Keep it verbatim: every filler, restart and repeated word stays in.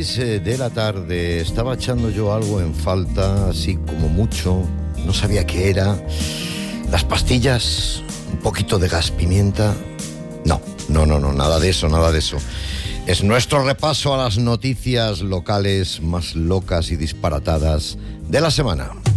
seis de la tarde. Estaba echando yo algo en falta, así como mucho. No sabía qué era. Las pastillas, un poquito de gas pimienta. No, no, no, no, nada de eso, nada de eso. Es nuestro repaso a las noticias locales más locas y disparatadas de la semana.